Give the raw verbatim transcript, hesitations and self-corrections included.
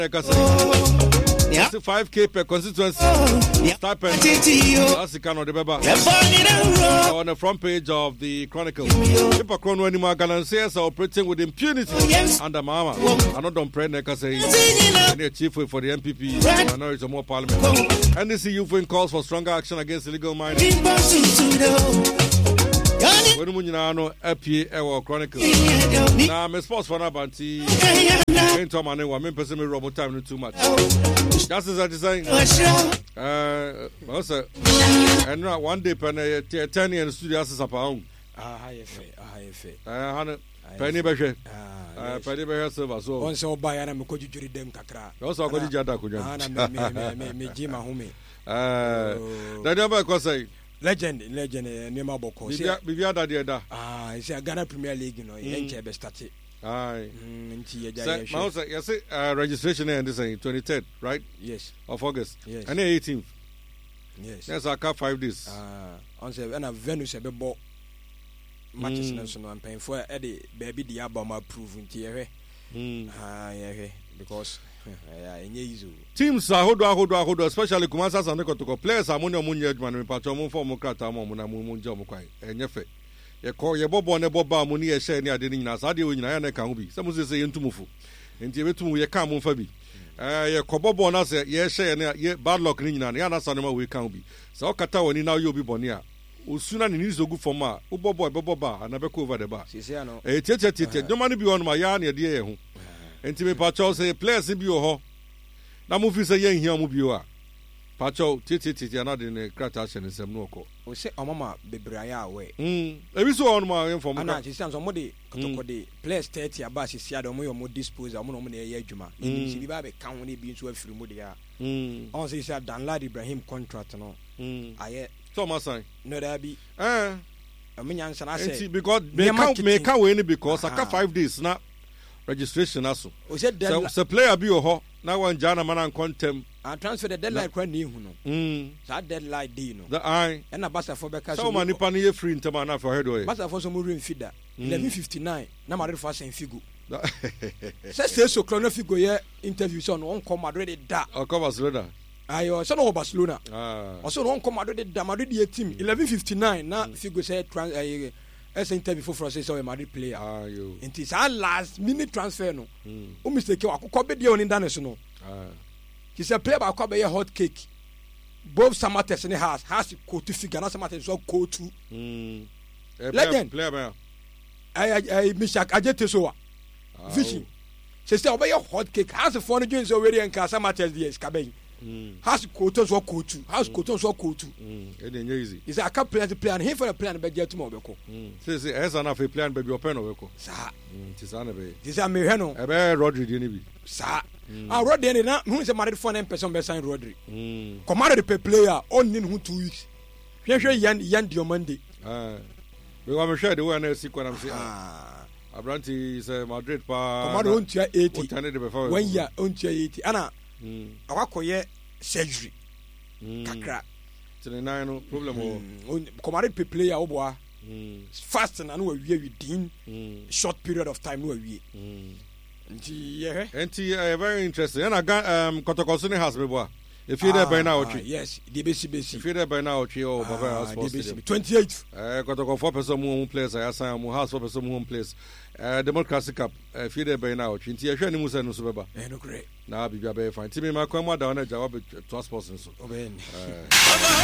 Yeah. five K per constituency. Oh, yeah. Stipend. That's the kind of the Beba. On the front page of the Chronicle. People Chrono anymore Gananciers are operating with impunity oh, yes. under Mama. Oh. I don't pray Neka say any chief for the M P P. I know it's a more parliament. Oh. N D C youth calls for stronger action against illegal mining. When you know, F P A or Chronicle. Now, I'm a sports fan of Banty. Into my name, one person may robot time too much. That's as I design. Uh, also, and now one day, Penny, ten years studio as a pound. Ah, high fee, high fee. Uh, Penny Becher. Uh, Penny Becher server. So, once I'll buy and I'm going to do them Kakra. Also, I'm going to Jada. Me, Jim, Mahumi. Uh, the number was say. Legend, legend, Nema Boko. Bibia da da. Ah, it's a Ghana Premier League, you know, in Chebe started. Aye. Mausa, you see, uh, registration and this is twenty-third, right? Yes. Of August. Yes. And the eighteenth. Yes. Yes, I cut five days. Ah, on say when a Venus a bebo matches national and paying for Eddie baby the album approving here. Ah, yeah, because. Teams are hold on, hold on, hold on, especially Kumasa and the players are money on Munjman and Patromon for Mokrata Momuna Munjamukai. And Yefe. You call your bob on a boba money a share near the Ninas, I do in Yana Kambi. Some say into Mufu. And Tibetu, you can't move Fabi. Uh, your Kobobo on us, yes, share near bad luck in Yana Sanama, we can't be. So Kata when now you'll be Bonia. Usuna needs to go for ma, Ubo boy, Boba, and Abeco over the bar. A tete, no money beyond my yarn, your dear. And to me, Pacho say, players in Bio. Now, movies a young here, Mubua. Pacho, Titi, Titi, are not in a crash and some no call. We say, oh, Mamma, be Braya away. Hm, every so on my information. And she sounds somebody, Kotokodi, players thirty about his shadow, more dispose, a monomoly, a Yajuma. She be a county being so free Mudia. Hm, on this, I done Lad Ibrahim contract, no. Hm, I yet. Thomas, no, that be. Eh, a minion, and I say, because they can't make a win because I got five days now. Registration also. So, so player be a ho. Now one Jana man and contem. I transfer the deadline when you know. Mm. That deadline dino. The eye. And a bassa for Becca. So many panny free in Tamana for headway. Bassa for some moving feeder. eleven fifty-nine. Now my fast and figure. Says so chrono figure here interviews on one come Madrid da. Or come Barcelona. I also know Barcelona. Ah. Also one come Madrid da Madrid team. eleven fifty-nine. Now figure say trans as interview for France so a Madrid player. Ah you. It is our last minute transfer no. O mistake wa ko be dey on internet no. Ah. He said player ba ko be hot cake. Both Samates in the house has go to figure na Samates so go to. Mm. Legend. Player man. I I Mishak Ajete so. Vision. She said obey hot cake has a phone joins already and Samates dey Skabay. Has quotas so go to. Has quotas so go to. Mm. It ain't easy. Is a couple plan to plan here for a plan be get tomorrow beko. Mm. Say say as an afi plan be open beko. Sa. Mm. Tisana be. This am me no. E be Rodri dey ni bi. Sa. Ah, Rodri dey na who say married for nine person be sign Rodri. Mm. Commanded the player on in who two weeks. Hwe hwe yan yan di Monday. Ah. We want me share the one see what I'm saying. Ah. Abranti is Madrid pa. Command on to eighty. One year on to eighty. Ana. Mm. Awakoye surgery. Kakra. twenty-nine no problem o. Commanded pe player oboa. Mm. Fast and anu we within short period of time no we. Mm. Nti yeah. Nti uh, very interesting. And I um Kotokosuni has me boy. If you there by now, yes, the basic basic. If you there by now, oh, Baba has twenty-eight. Uh, Kotoko four person home place. I assign mu house four person home place. Uh, Democracy Cup. If you there by now, Chinti. If you any musa no subeba. Eh no great. Na bibi abe fine. Timi ma kwa mwa da ona jawab transport so. Oben.